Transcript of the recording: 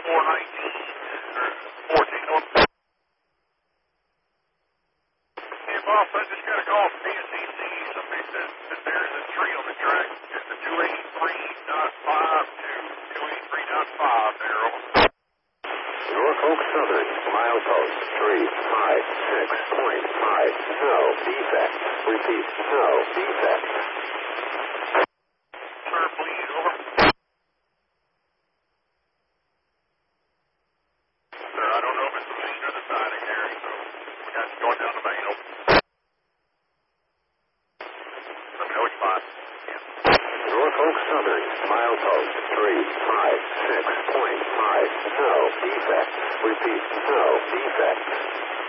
or 14 on. Hey, boss, I just got a call from PSCC. Somebody said that there's a tree on the track at the 283.5 to 283.5 there. Norfolk Southern, milepost 356.5, no defect. Repeat, no defect. Sir, please, over. Sir, I don't know if it's the main or the siding there, so we got you going down the main. Let me know it's fine. Yeah. Norfolk Southern, milepost 356.5, no defect. Repeat, no defect.